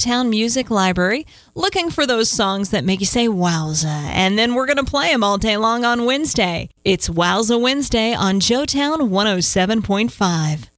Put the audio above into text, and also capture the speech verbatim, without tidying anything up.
Joetown Music Library, looking for those songs that make you say wowza, and then we're going to play them all day long on Wednesday. It's Wowza Wednesday on Joetown one oh seven point five.